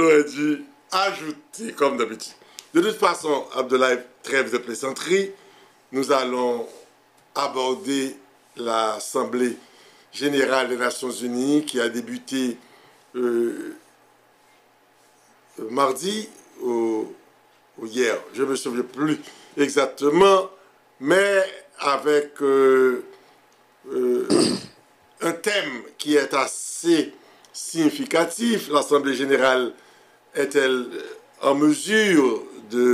aurait dû ajouter comme d'habitude. De toute façon, Abdoulaye, trêve de plaisanterie, nous allons aborder l'Assemblée générale des Nations Unies qui a débuté mardi ou hier, je ne me souviens plus exactement, mais avec un thème qui est assez significatif. L'Assemblée générale est-elle en mesure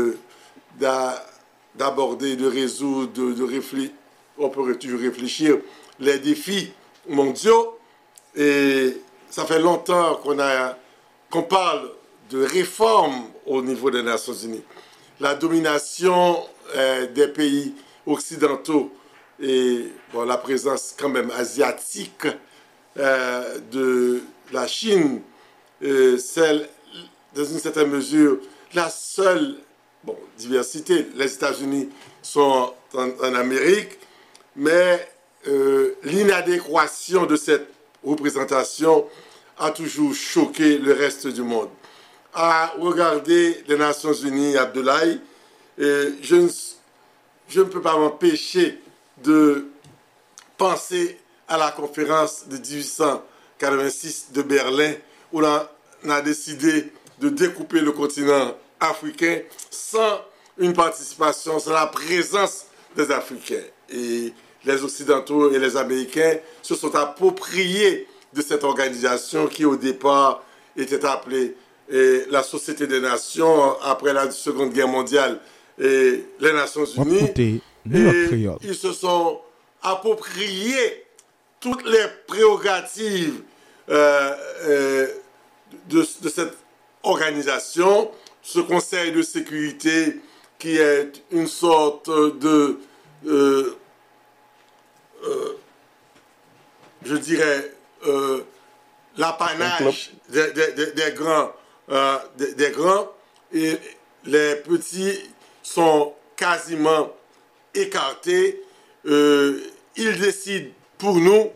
d'aborder, de résoudre, de réfléchir, on peut toujours réfléchir, les défis mondiaux. Et ça fait longtemps qu'on parle de réforme au niveau des Nations Unies. La domination des pays occidentaux et bon, la présence quand même asiatique de la Chine, celle, dans une certaine mesure, la seule diversité. Les États-Unis sont en Amérique, mais l'inadéquation de cette représentation a toujours choqué le reste du monde. À regarder les Nations Unies, Abdoulaye, je ne peux pas m'empêcher de penser à la conférence de 1886 de Berlin, où on a décidé de découper le continent africain sans une participation, sans la présence des Africains. Et les Occidentaux et les Américains se sont appropriés de cette organisation qui, au départ, était appelée la Société des Nations après la Seconde Guerre mondiale et les Nations Unies. Et ils se sont appropriés toutes les prérogatives de cette organisation, ce Conseil de sécurité qui est une sorte de, je dirais, l'apanage des grands, des grands, et les petits sont quasiment écartés. Ils décident pour nous,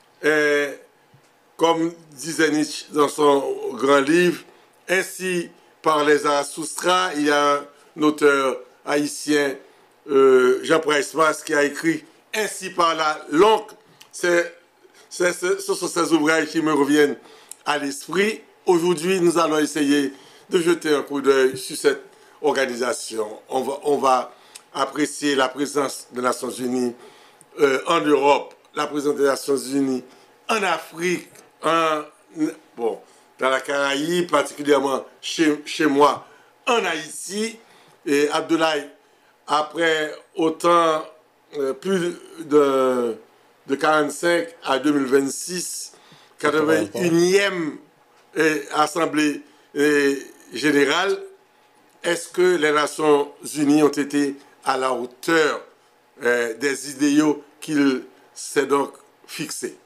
comme disait Nietzsche dans son grand livre, ainsi par les Zarathustra. Il y a un auteur haïtien, Jean-Paul Espace, qui a écrit ainsi par la langue. Ce sont ces ouvrages qui me reviennent à l'esprit. Aujourd'hui, nous allons essayer de jeter un coup d'œil sur cette organisation. On va apprécier la présence des Nations Unies en Europe, la présence des Nations Unies en Afrique, dans la Caraïbe, particulièrement chez moi, en Haïti. Et Abdoulaye, après autant, plus de 45 à 2026, 81e Assemblée générale, est-ce que les Nations Unies ont été à la hauteur des idéaux qu'il s'est donc fixés?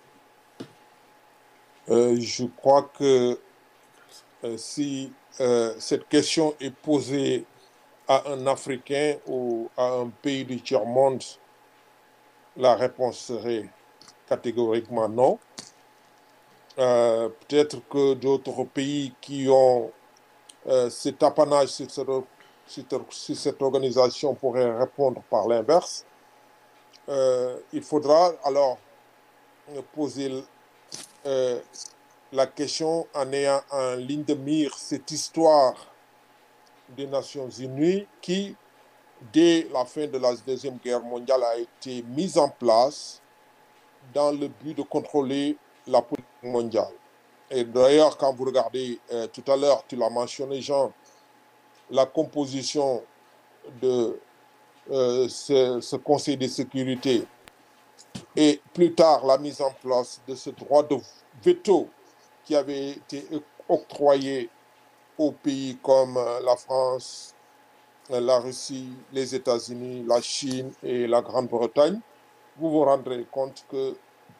Je crois que si cette question est posée à un Africain ou à un pays du tiers-monde, la réponse serait catégoriquement non. Peut-être que d'autres pays qui ont cet apanage sur cette organisation pourraient répondre par l'inverse. Il faudra alors poser la question en ayant en ligne de mire cette histoire des Nations Unies qui, dès la fin de la Deuxième Guerre mondiale, a été mise en place dans le but de contrôler la politique mondiale. Et d'ailleurs, quand vous regardez, tout à l'heure, tu l'as mentionné, Jean, la composition de ce Conseil de sécurité et plus tard la mise en place de ce droit de veto qui avait été octroyé aux pays comme la France, la Russie, les États-Unis, la Chine et la Grande-Bretagne, vous vous rendrez compte que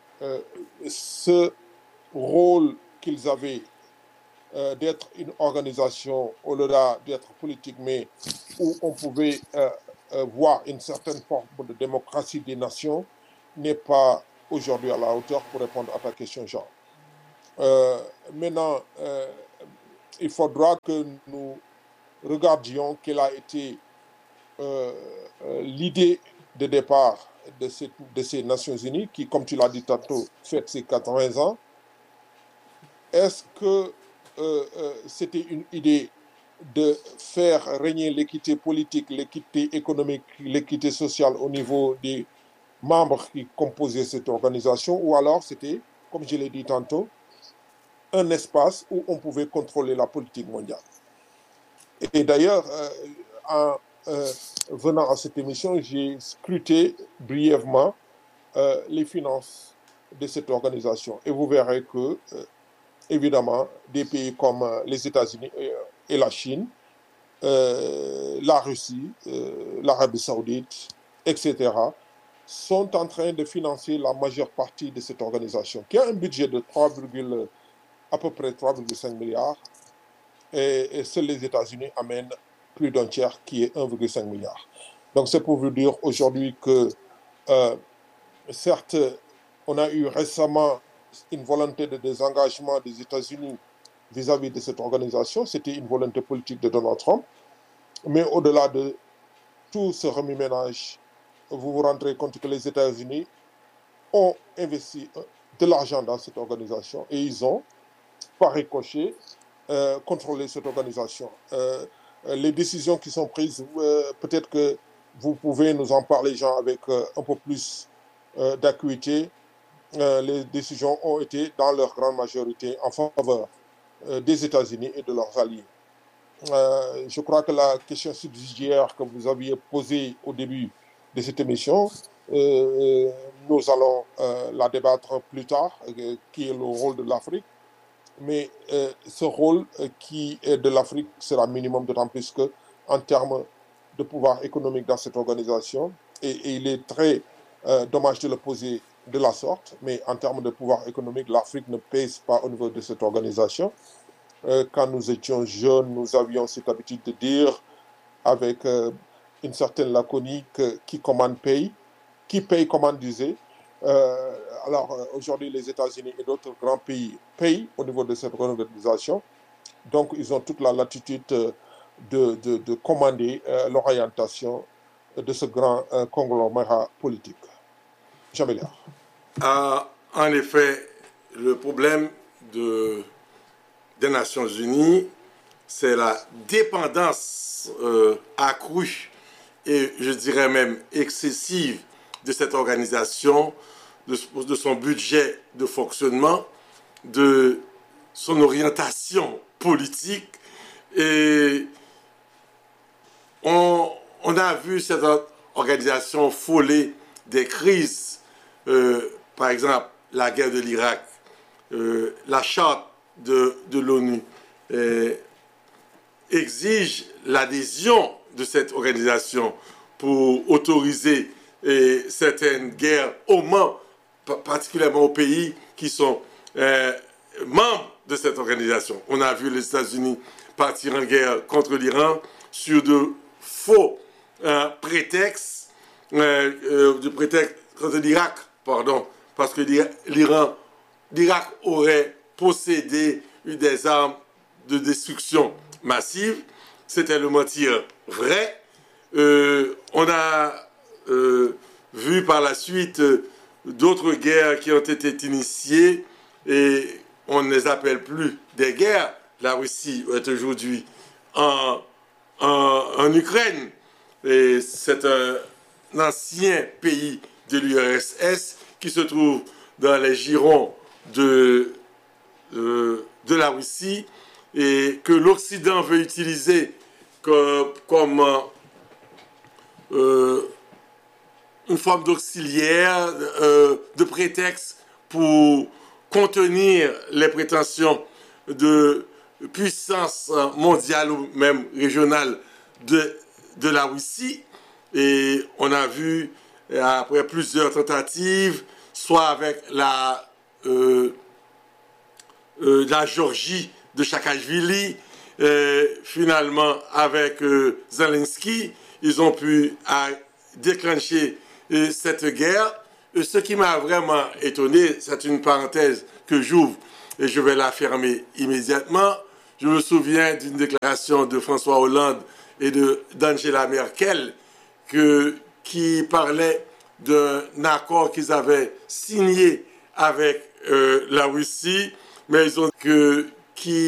ce rôle qu'ils avaient d'être une organisation au-delà d'être politique, mais où on pouvait voir une certaine forme de démocratie des nations, n'est pas aujourd'hui à la hauteur pour répondre à ta question, Jean. Maintenant, il faudra que nous regardions quelle a été l'idée de départ de ces Nations Unies qui, comme tu l'as dit tantôt, fête ses 80 ans. Est-ce que c'était une idée de faire régner l'équité politique, l'équité économique, l'équité sociale au niveau des membres qui composaient cette organisation, ou alors c'était, comme je l'ai dit tantôt, un espace où on pouvait contrôler la politique mondiale. Et d'ailleurs, en venant à cette émission, j'ai scruté brièvement les finances de cette organisation. Et vous verrez que, évidemment, des pays comme les États-Unis et la Chine, la Russie, l'Arabie Saoudite, etc., sont en train de financer la majeure partie de cette organisation, qui a un budget de à peu près 3,5 milliards, et seuls les États-Unis amènent plus d'un tiers, qui est 1,5 milliard. Donc c'est pour vous dire aujourd'hui que, certes, on a eu récemment une volonté de désengagement des États-Unis vis-à-vis de cette organisation, c'était une volonté politique de Donald Trump, mais au-delà de tout ce remue-ménage, vous vous rendrez compte que les États-Unis ont investi de l'argent dans cette organisation et ils ont, par ricochet, contrôlé cette organisation. Les décisions qui sont prises, peut-être que vous pouvez nous en parler, Jean, avec un peu plus d'acuité. Les décisions ont été, dans leur grande majorité, en faveur des États-Unis et de leurs alliés. Je crois que la question subsidiaire que vous aviez posée au début de cette émission, nous allons la débattre plus tard, qui est le rôle de l'Afrique. Mais ce rôle qui est de l'Afrique sera minimum, d'autant plus qu'en termes de pouvoir économique dans cette organisation, et il est très dommage de le poser de la sorte, mais en termes de pouvoir économique, l'Afrique ne pèse pas au niveau de cette organisation. Quand nous étions jeunes, nous avions cette habitude de dire, avec une certaine laconie, que qui commande paye, qui paye commande disait. Alors aujourd'hui, les États-Unis et d'autres grands pays payent au niveau de cette organisation. Donc, ils ont toute la latitude de commander l'orientation de ce grand conglomérat politique. Jean Béliard. En effet, le problème des Nations Unies, c'est la dépendance accrue et je dirais même excessive de cette organisation, de son budget de fonctionnement, de son orientation politique. Et on a vu cette organisation frôler des crises, par exemple la guerre de l'Irak, la charte de l'ONU exige l'adhésion de cette organisation pour autoriser certaines guerres, particulièrement aux pays qui sont membres de cette organisation. On a vu les États-Unis partir en guerre contre l'Iran sur de faux prétextes, contre l'Irak, pardon, parce que l'Irak aurait possédé des armes de destruction massive. C'était le mentir vrai. On a vu par la suite d'autres guerres qui ont été initiées et on ne les appelle plus des guerres. La Russie est aujourd'hui en Ukraine et c'est un ancien pays de l'URSS qui se trouve dans les girons de la Russie et que l'Occident veut utiliser comme une forme d'auxiliaire, de prétexte pour contenir les prétentions de puissance mondiale ou même régionale de la Russie. Et on a vu, après plusieurs tentatives, soit avec la Géorgie de Saakashvili, finalement avec Zelensky, ils ont pu déclencher cette guerre. Ce qui m'a vraiment étonné, c'est une parenthèse que j'ouvre et je vais la fermer immédiatement, Je me souviens d'une déclaration de François Hollande et d'Angela Merkel qui parlait d'un accord qu'ils avaient signé avec la Russie, mais ils ont qui